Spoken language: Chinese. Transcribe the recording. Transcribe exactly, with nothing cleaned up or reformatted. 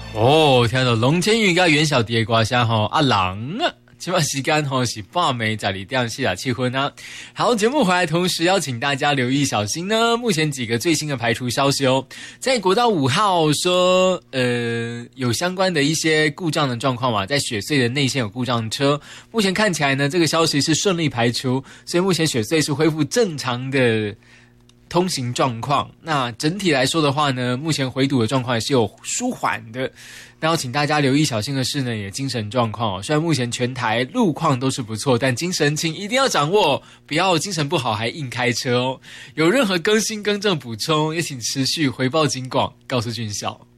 哦，听到龙千羽跟袁小迪的歌声吼，阿郎啊，现在时间吼是八暝十二点四十七分啊。好，节目回来，同时邀请大家留意小心呢。目前几个最新的排除消息哦，在国道五号说，呃，有相关的一些故障的状况嘛，在雪隧的内线有故障车，目前看起来呢，这个消息是顺利排除，所以目前雪隧是恢复正常的通行状况。那整体来说的话呢，目前回堵的状况也是有舒缓的。那要请大家留意小心的是呢，也精神状况哦。虽然目前全台路况都是不错，但精神请一定要掌握，不要精神不好还硬开车哦。有任何更新更正补充，也请持续回报警广，告诉军校。